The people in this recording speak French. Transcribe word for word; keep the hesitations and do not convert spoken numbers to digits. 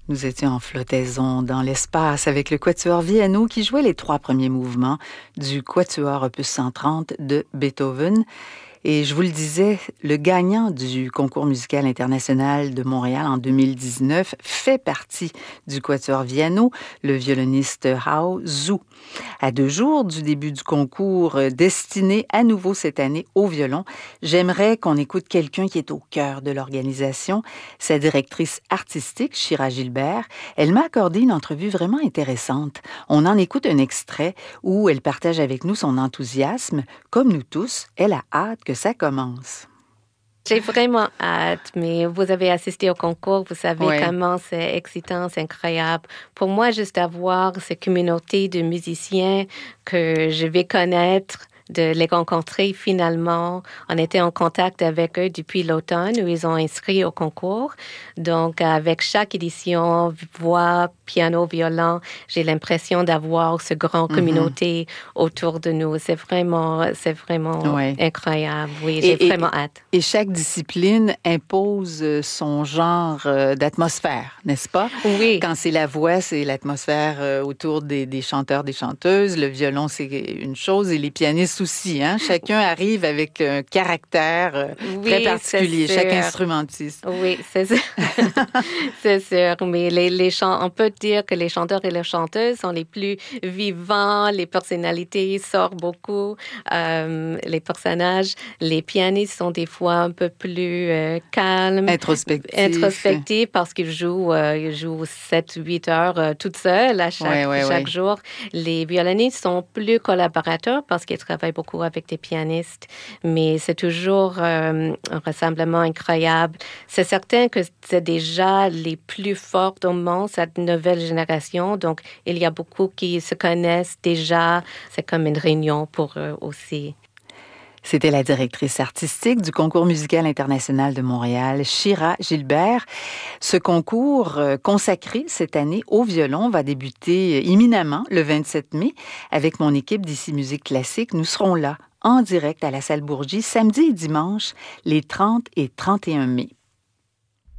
Nous étions en flottaison dans l'espace avec le Quatuor Viano qui jouait les trois premiers mouvements du Quatuor opus cent trente de Beethoven. Et je vous le disais, le gagnant du concours musical international de Montréal en deux mille dix-neuf fait partie du Quatuor Viano, le violoniste Hao Zhu. À deux jours du début du concours destiné à nouveau cette année au violon, j'aimerais qu'on écoute quelqu'un qui est au cœur de l'organisation, sa directrice artistique, Shira Gilbert. Elle m'a accordé une entrevue vraiment intéressante. On en écoute un extrait où elle partage avec nous son enthousiasme. Comme nous tous, elle a hâte que ça commence. J'ai vraiment hâte, mais vous avez assisté au concours, vous savez Ouais. comment c'est excitant, c'est incroyable. Pour moi, juste avoir cette communauté de musiciens que je vais connaître, de les rencontrer finalement. On était en contact avec eux depuis l'automne où ils ont inscrit au concours. Donc, avec chaque édition, voix, piano, violon, j'ai l'impression d'avoir ce grand communauté mm-hmm. autour de nous. C'est vraiment, c'est vraiment ouais. incroyable. Oui, j'ai et, vraiment et, hâte. Et chaque discipline impose son genre d'atmosphère, n'est-ce pas? Oui. Quand c'est la voix, c'est l'atmosphère autour des, des chanteurs, des chanteuses. Le violon, c'est une chose et les pianistes aussi. Hein? Chacun arrive avec un caractère oui, très particulier, chaque instrumentiste. Oui, c'est sûr. c'est sûr. Mais les, les chants, on peut dire que les chanteurs et les chanteuses sont les plus vivants, les personnalités sortent beaucoup, euh, les personnages. Les pianistes sont des fois un peu plus euh, calmes. Introspectifs. Introspectifs parce qu'ils jouent, euh, ils jouent sept huit heures euh, toutes seules à chaque, ouais, ouais, chaque ouais. jour. Les violonistes sont plus collaborateurs parce qu'ils travaillent beaucoup avec des pianistes, mais c'est toujours euh, un rassemblement incroyable. C'est certain que c'est déjà les plus forts au monde, cette nouvelle génération, donc il y a beaucoup qui se connaissent déjà. C'est comme une réunion pour eux aussi. C'était la directrice artistique du concours musical international de Montréal, Shira Gilbert. Ce concours euh, consacré cette année au violon va débuter imminemment le vingt-sept mai. Avec mon équipe d'Ici Musique Classique, nous serons là en direct à la salle Bourgie samedi et dimanche les trente et trente et un mai.